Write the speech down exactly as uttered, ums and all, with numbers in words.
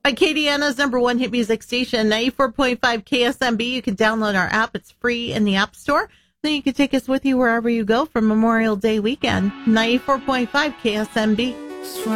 Acadiana's number one hit music station, ninety-four point five K S M B. You can download our app. It's free in the App Store. Then you can take us with you wherever you go for Memorial Day weekend. ninety-four point five K S M B.